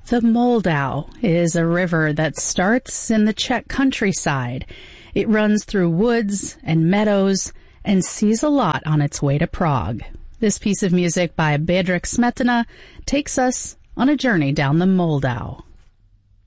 The Moldau is a river that starts in the Czech countryside. It runs through woods and meadows and sees a lot on its way to Prague. This piece of music by Bedřich Smetana takes us on a journey down the Moldau.